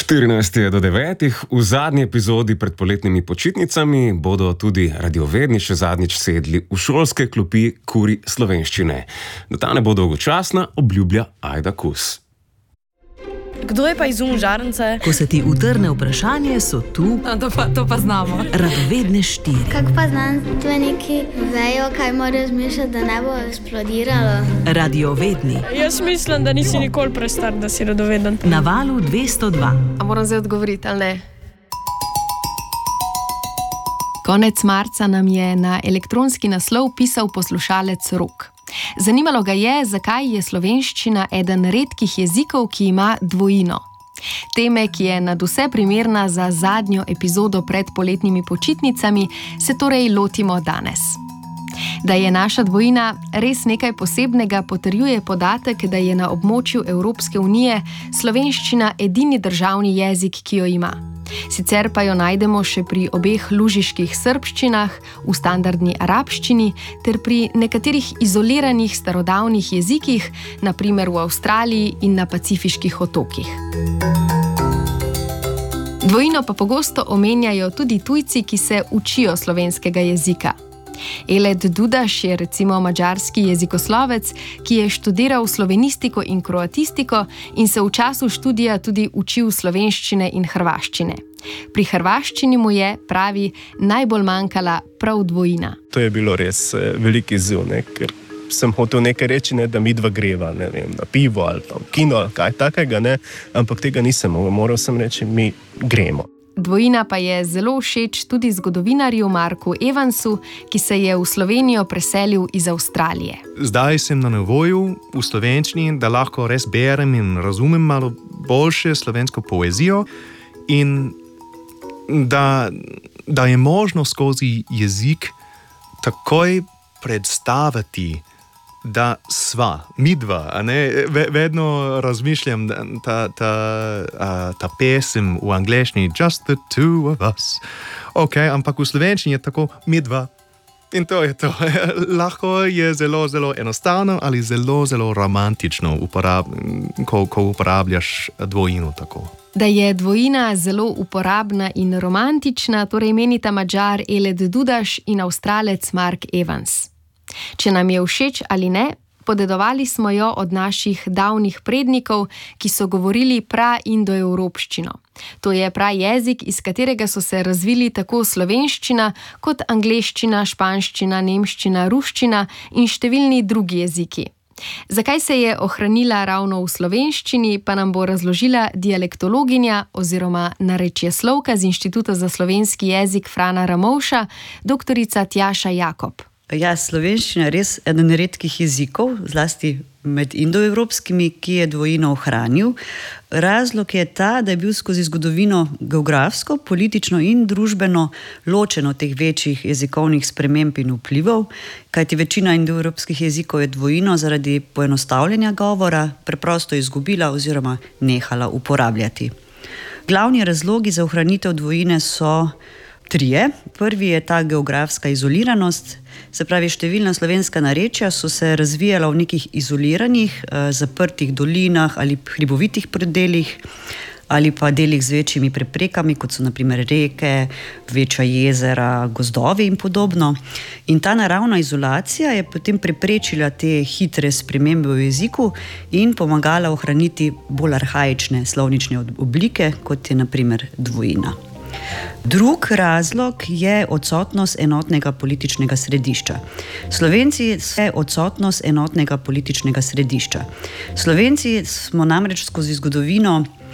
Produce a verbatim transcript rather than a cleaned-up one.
štirinajst do devetih, v zadnji epizodi pred poletnimi počitnicami, bodo tudi radiovedni še zadnjič sedli v šolske klopi Kuri slovenščine. Da ta ne bo dolgočasna, obljublja Ajda Kus. Kdo je pa izum žarnice? Ko se ti utrne vprašanje, so tu A, to, pa, to pa znamo. radovedne štiri. Kako pa znanstveniki vejo, kaj morajo zmišljati, da ne bo eksplodiralo? Radiovedni Jaz mislim, da nisi nikoli prestar, da si radoveden. na valu dvesto dva. A moram zdaj odgovoriti, ali ne? Konec marca nam je na elektronski naslov pisal poslušalec Rok. Zanimalo ga je, zakaj je slovenščina eden redkih jezikov, ki ima dvojino. Teme, ki je nadvse primerna za zadnjo epizodo pred poletnimi počitnicami, se torej lotimo danes. Da je naša dvojina res nekaj posebnega, potrjuje podatek, da je na območju Evropske unije slovenščina edini državni jezik, ki jo ima. Sicer pa jo najdemo še pri obeh lužiških srbščinah, v standardni arabščini ter pri nekaterih izoliranih starodavnih jezikih, na primer v Avstraliji in na pacifiških otokih. Dvojino pa pogosto omenjajo tudi tujci, ki se učijo slovenskega jezika. Eled Dudaš je recimo madžarski jezikoslovec, ki je študiral slovenistiko in kroatistiko in se v času študija tudi učil slovenščine in hrvaščine. Pri hrvaščini mu je, pravi, najbolj manjkala prav dvojina. To je bilo res eh, velik izziv, ne? Ker sem hotel nekaj reči, ne, da mi dva greva, ne vem, na pivo ali pa v kino ali kaj takega, ne? Ampak tega nisem mogel, moral sem reči, mi gremo. Dvojina pa je zelo všeč tudi zgodovinarju Marku Evansu, ki se je v Slovenijo preselil iz Avstralije. Zdaj sem na nivoju v slovenščini, da lahko res berem in razumem malo boljše slovensko poezijo in da, da je možno skozi jezik takoj predstaviti, da sva, mi dva, a ne, vedno razmišljam, ta, ta, ta pesem v angleščini, just the two of us, ok, ampak v slovenščini je tako, mi dva, in to je to. Lahko je zelo, zelo enostavno ali zelo, zelo romantično, uporab, ko, ko uporabljaš dvojino tako. Da je dvojina zelo uporabna in romantična, torej menita Madžar Eled Dudaš in Avstralec Mark Evans. Če nam je všeč ali ne, podedovali smo jo od naših davnih prednikov, ki so govorili praindoevropščino. To je prajezik, iz katerega so se razvili tako slovenščina kot angleščina, španščina, nemščina, ruščina in številni drugi jeziki. Zakaj se je ohranila ravno v slovenščini, pa nam bo razložila dialektologinja oziroma narečjeslovka z Inštituta za slovenski jezik Frana Ramovša, doktorica Tjaša Jakob. Ja, slovenščina je res eden redkih jezikov, zlasti med indoevropskimi, ki je dvojino ohranil. Razlog je ta, da je bil skozi zgodovino geografsko, politično in družbeno ločeno teh večjih jezikovnih sprememb in vplivov, kajti večina indoevropskih jezikov je dvojino zaradi poenostavljanja govora preprosto izgubila oziroma nehala uporabljati. Glavni razlogi za ohranitev dvojine so trije. Prvi je ta geografska izoliranost, se pravi, številna slovenska narečja so se razvijala v nekih izoliranih, eh, zaprtih dolinah ali hribovitih predelih ali pa delih z večjimi preprekami, kot so na primer reke, večja jezera, gozdovi in podobno. In ta naravna izolacija je potem preprečila te hitre spremembe v jeziku in pomagala ohraniti bolj arhaične slovnične oblike, kot je na primer dvojina. Drug razlog je odsotnost enotnega političnega središča. Slovenci so odsotnost enotnega političnega središča. Slovenci smo namreč skozi zgodovino